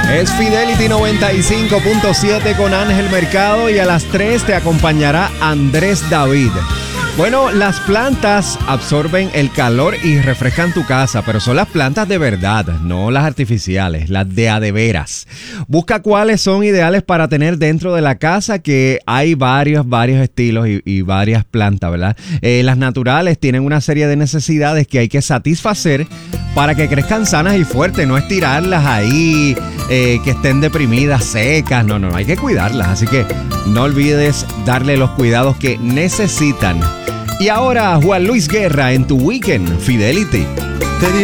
Es Fidelity 95.7 con Ángel Mercado y a las 3 te acompañará Andrés David. Bueno, las plantas absorben el calor y refrescan tu casa, pero son las plantas de verdad, no las artificiales, las de a de veras. Busca cuáles son ideales para tener dentro de la casa, que hay varios estilos y varias plantas, ¿verdad? Las naturales tienen una serie de necesidades que hay que satisfacer para que crezcan sanas y fuertes, no estirarlas ahí, que estén deprimidas, secas, no, hay que cuidarlas, así que no olvides darle los cuidados que necesitan. Y ahora Juan Luis Guerra en tu Weekend Fidelity. Te diré